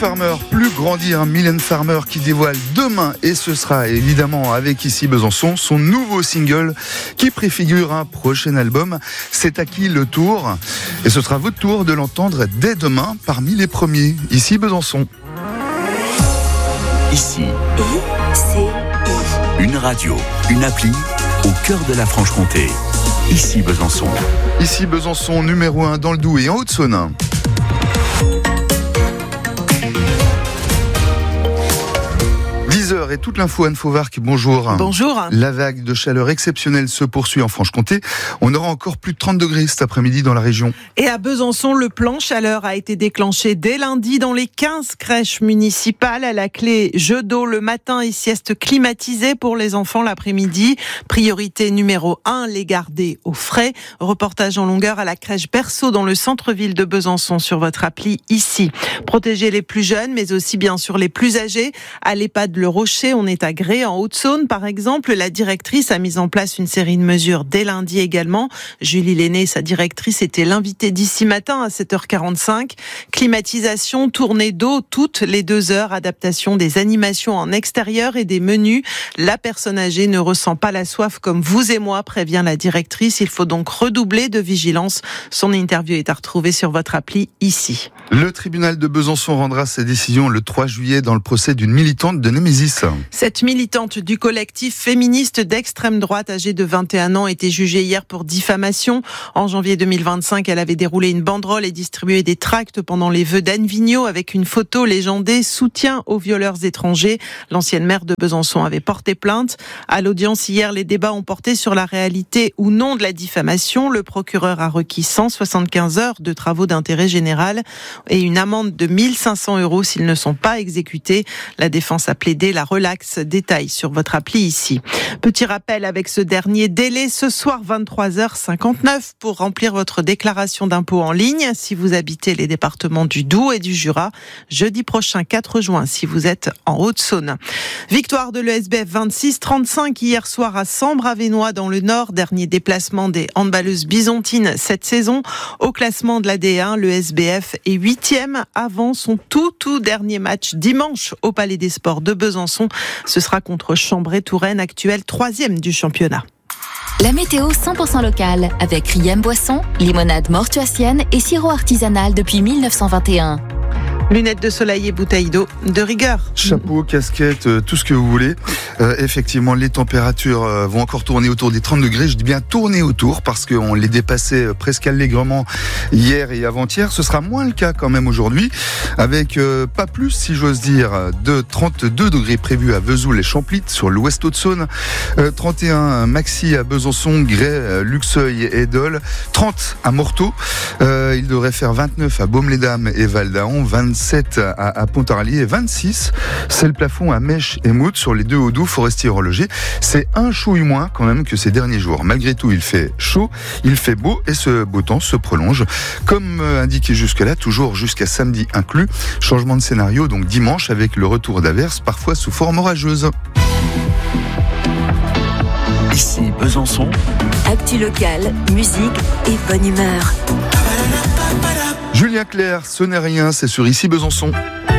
Farmer, plus grandir, Mylène Farmer qui dévoile demain, et ce sera évidemment avec Ici Besançon, son nouveau single qui préfigure un prochain album. C'est à qui le tour? Et ce sera votre tour de l'entendre dès demain parmi les premiers. Ici Besançon. Ici, une radio, une appli au cœur de la Franche-Comté. Ici Besançon. Ici Besançon, numéro 1 dans le Doubs et en Haute-Saône. Et toute l'info, Anne Fauvarc, bonjour. Bonjour. La vague de chaleur exceptionnelle se poursuit en Franche-Comté. On aura encore plus de 30 degrés cet après-midi dans la région. Et à Besançon, le plan chaleur a été déclenché dès lundi dans les 15 crèches municipales. À la clé, jeux d'eau le matin et sieste climatisée pour les enfants l'après-midi. Priorité numéro 1, les garder au frais. Reportage en longueur à la crèche Berceau dans le centre-ville de Besançon sur votre appli Ici. Protéger les plus jeunes, mais aussi bien sûr les plus âgés. À l'EHPAD Le Rocher, on est à Gré, en Haute-Saône, par exemple. La directrice a mis en place une série de mesures dès lundi également. Julie Lenné, sa directrice, était l'invitée d'ici matin à 7h45. Climatisation, tournée d'eau toutes les 2 heures, adaptation des animations en extérieur et des menus. La personne âgée ne ressent pas la soif comme vous et moi, prévient la directrice. Il faut donc redoubler de vigilance. Son interview est à retrouver sur votre appli Ici. Le tribunal de Besançon rendra sa décision le 3 juillet dans le procès d'une militante de Némésis. Cette militante du collectif féministe d'extrême droite âgée de 21 ans était jugée hier pour diffamation. En janvier 2025, elle avait déroulé une banderole et distribué des tracts pendant les vœux d'Anne Vigneault avec une photo légendée « Soutien aux violeurs étrangers ». L'ancienne maire de Besançon avait porté plainte. À l'audience hier, les débats ont porté sur la réalité ou non de la diffamation. Le procureur a requis 175 heures de travaux d'intérêt général et une amende de 1 500 € s'ils ne sont pas exécutés. La défense a plaidé la relaxe. Détail sur votre appli Ici. Petit rappel avec ce dernier délai ce soir 23h59 pour remplir votre déclaration d'impôt en ligne si vous habitez les départements du Doubs et du Jura. Jeudi prochain 4 juin si vous êtes en Haute-Saône. Victoire de l'ESBF 26-35 hier soir à Sambre-Avesnois dans le Nord. Dernier déplacement des handballeuses byzantines cette saison. Au classement de la D1, l'ESBF est 8e avant son tout dernier match dimanche au Palais des Sports de Besançon. Ce sera contre Chambray-Touraine, actuel 3e du championnat. La météo 100% locale avec Riem Boisson, limonade mortuacienne et sirop artisanal depuis 1921. Lunettes de soleil et bouteilles d'eau de rigueur. Chapeau, casquette, tout ce que vous voulez. Effectivement, les températures vont encore tourner autour des 30 degrés. Je dis bien tourner autour parce qu'on les dépassait presque allègrement hier et avant-hier. Ce sera moins le cas quand même aujourd'hui, avec pas plus, si j'ose dire, de 32 degrés prévus à Vesoul et Champlitte sur l'ouest Haute-Saône, 31 maxi à Besançon, Grès, Luxeuil et Dole, 30 à Morteau. Il devrait faire 29 à Baume-les-Dames et Val-d'Aon, 27 à Pontarlier et 26, c'est le plafond à Mèche et Mout sur les 2 Hauts-Doubs, Forestier et Horloger. C'est un chouille moins quand même que ces derniers jours. Malgré tout, il fait chaud, il fait beau et ce beau temps se prolonge. Comme indiqué jusque-là, toujours jusqu'à samedi inclus. Changement de scénario donc dimanche avec le retour d'averses, parfois sous forme orageuse. Ici Besançon. Actu locale, musique et bonne humeur. Julien Clerc, ce n'est rien, c'est sur Ici Besançon.